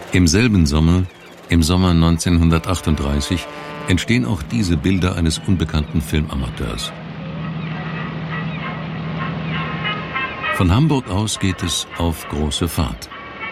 Im selben Sommer, im Sommer 1938, entstehen auch diese Bilder eines unbekannten Filmamateurs. Von Hamburg aus geht es auf große Fahrt.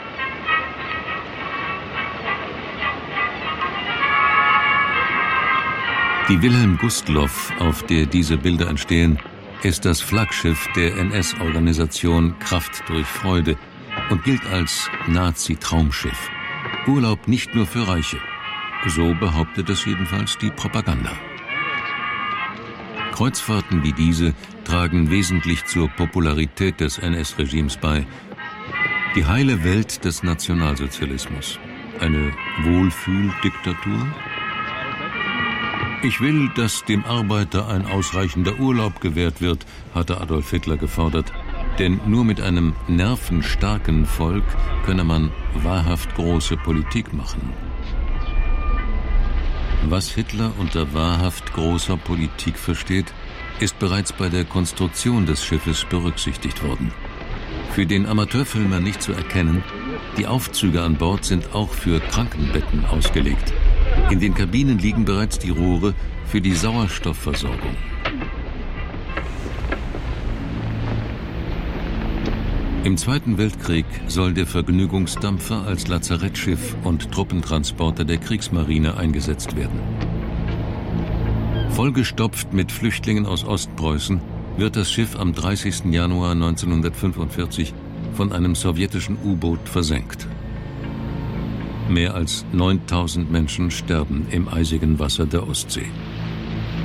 Die Wilhelm Gustloff, auf der diese Bilder entstehen, ist das Flaggschiff der NS-Organisation Kraft durch Freude und gilt als Nazi-Traumschiff. Urlaub nicht nur für Reiche. So behauptet es jedenfalls die Propaganda. Kreuzfahrten wie diese tragen wesentlich zur Popularität des NS-Regimes bei. Die heile Welt des Nationalsozialismus. Eine Wohlfühldiktatur? Ich will, dass dem Arbeiter ein ausreichender Urlaub gewährt wird, hatte Adolf Hitler gefordert. Denn nur mit einem nervenstarken Volk könne man wahrhaft große Politik machen. Was Hitler unter wahrhaft großer Politik versteht, ist bereits bei der Konstruktion des Schiffes berücksichtigt worden. Für den Amateurfilmer nicht zu erkennen, die Aufzüge an Bord sind auch für Krankenbetten ausgelegt. In den Kabinen liegen bereits die Rohre für die Sauerstoffversorgung. Im Zweiten Weltkrieg soll der Vergnügungsdampfer als Lazarettschiff und Truppentransporter der Kriegsmarine eingesetzt werden. Vollgestopft mit Flüchtlingen aus Ostpreußen wird das Schiff am 30. Januar 1945 von einem sowjetischen U-Boot versenkt. Mehr als 9000 Menschen sterben im eisigen Wasser der Ostsee.